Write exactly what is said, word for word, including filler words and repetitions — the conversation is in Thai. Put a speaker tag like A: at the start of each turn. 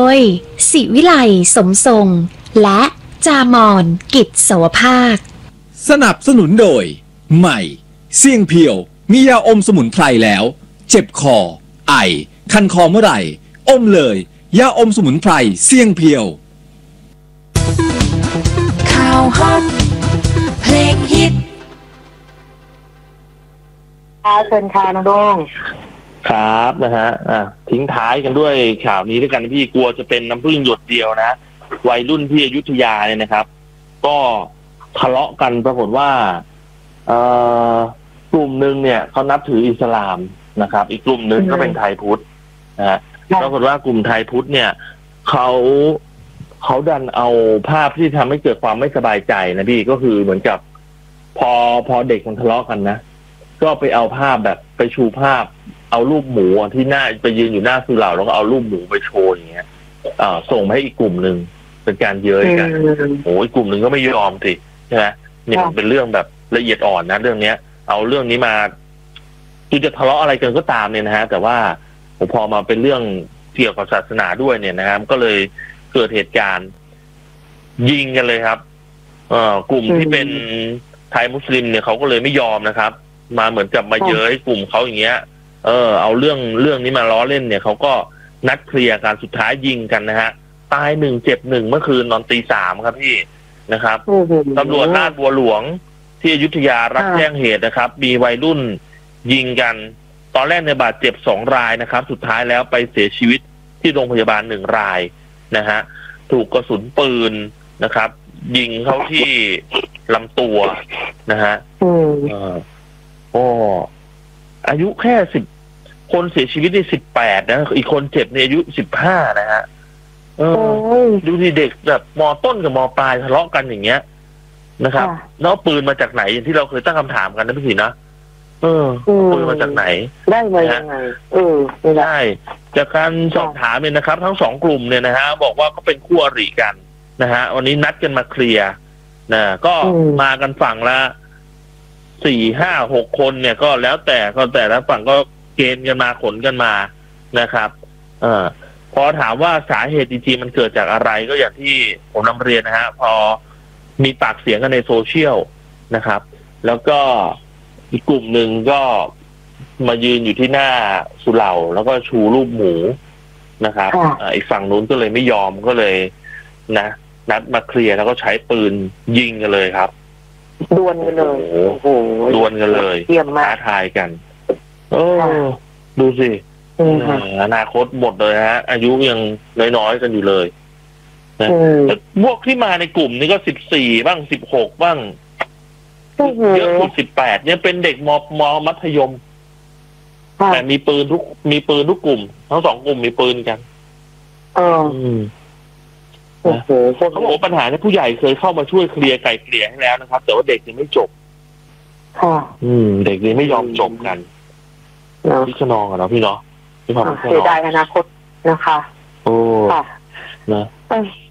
A: ยศิวิไลสมทรงและจามอนกิจสวภาค
B: สนับสนุนโดยใหม่เสี่ยงเพียวมียาอมสมุนไพรแล้วเจ็บคอไอคันคอเมื่อไหร่อมเลยยาอมสมุนไพรเสี่ยงเพียว
C: ข่าวฮอตเพลงฮิต
D: เชิญค่ะน้องโด่ง
E: ครับนะฮะอ่ะทิ้งท้ายกันด้วยข่าวนี้ด้วยกันพี่กลัวจะเป็นน้ำพึ่งหยดเดียวนะวัยรุ่นที่อยุธยาเนี่ยนะครับก็ทะเลาะกันปรากฏว่าเอ่อกลุ่มหนึ่งเนี่ยเขานับถืออิสลามนะครับอีกกลุ่มหนึ่งก็เป็นไทยพุทธนะฮะปรากฏว่ากลุ่มไทยพุทธเนี่ยเขาเขาดันเอาภาพที่ทำให้เกิดความไม่สบายใจนะพี่ก็คือเหมือนกับพอพอเด็กมันทะเลาะกันนะก็ไปเอาภาพแบบไปชูภาพเอารูปหมูที่หน้าไปยืนอยู่หน้าสุเหร่าแล้วก็เอารูปหมูไปโชว์อย่างเงี้ยอ่าส่งไปให้อีกกลุ่มหนึ่งเป็นการเย้ยกันโอ้ยกลุ่มหนึ่งก็ไม่ยอมสิใช่ไหมเนี่ยมันเป็นเรื่องแบบละเอียดอ่อนนะเรื่องเนี้ยเอาเรื่องนี้มาคือจะทะเลาะอะไรกันก็ตามเนี่ยนะฮะแต่ว่าพอมาเป็นเรื่องเกี่ยวกับศาสนาด้วยเนี่ยนะครับก็เลยเกิดเหตุการณ์ยิงกันเลยครับเอ่อกลุ่มที่เป็นไทยมุสลิมเนี่ยเขาก็เลยไม่ยอมนะครับมาเหมือนกับมาเย้ยกลุ่มเขาอย่างเงี้ยเออเอาเรื่องเรื่องนี้มาล้อเล่นเนี่ยเขาก็นัดเคลียร์กันสุดท้ายยิงกันนะฮะตายหนึ่งเจ็บหนึ่งเมื่อคืนนอนตีสามครับพี่นะครับตำรวจลาดบัวหลวงที่อยุธยารับแจ้งเหตุนะครับมีวัยรุ่นยิงกันตอนแรกในบาดเจ็บสองรายนะครับสุดท้ายแล้วไปเสียชีวิตที่โรงพยาบาลหนึ่งรายนะฮะถูกกระสุนปืนนะครับยิงเข้าที่ลำตัวนะฮะโอ้อายุแค่สิบคนเสียชีวิตในสิบแปดนะอีกคนเจ็บในอายุสิบห้านะฮะเออดูที่เด็กแบบมอต้นกับมอปลายทะเลาะกันอย่างเงี้ยนะครับแล้วปืนมาจากไหนอย่างที่เราเคยตั้งคำถามกันนะพี่สินะเออปืนมาจากไหน
D: ได้มายังไงเออ
E: ใช่จากการสอบถามเนี่ยนะครับทั้งสองกลุ่มเนี่ยนะฮะบอกว่าก็เป็นคู่อริกันนะฮะวันนี้นัดกันมาเคลียร์นะก็มากันฝั่งละสี่ห้าหกคนเนี่ยก็แล้วแต่ก็แต่ละฝั่งก็เกณฑ์กันมาขนกันมานะครับเอ่อพอถามว่าสาเหตุจริงๆมันเกิดจากอะไรก็อย่างที่ผมนำเรียนนะฮะพอมีปากเสียงกันในโซเชียลนะครับแล้วก็อีกกลุ่มหนึ่งก็มายืนอยู่ที่หน้าสุเหร่าแล้วก็ชูรูปหมูนะครับอีกฝั่งนู้นก็เลยไม่ยอมก็เลยนะนัดมาเคลียร์แล้วก็ใช้ปืนยิงกันเลยครับ
D: ดวลกันเลยโอ้โห
E: ดวลกันเลยท้าทายกันโอ้ดูสิอนาคตหมดเลยฮะอายุยังน้อยๆกันอยู่เลยนะพวกที่มาในกลุ่มนี้ก็สิบสี่บ้างสิบหกบ้างเยอะสุดสิบแปดเนี่ยเป็นเด็กมมมัธยมแต่มีปืนทุกมีปืนทุกกลุ่มทั้งสองกลุ่มมีปืนกัน
D: อ๋อโอ้โห
E: เขาบอกปัญหาเนี่ยผู้ใหญ่เคยเข้ามาช่วยเคลียร์ไกล่เกลี่ยให้แล้วนะครับแต่ว่าเด็กยังไม่จบ
D: ค่ะ
E: อืมเด็กยังไม่ยอมจบกันพี่ขนองอะเนาะพี่เนาะพี่ความ
D: เสียดายอนาคตนะคะ
E: โอ้
D: ค่ะ
E: นะ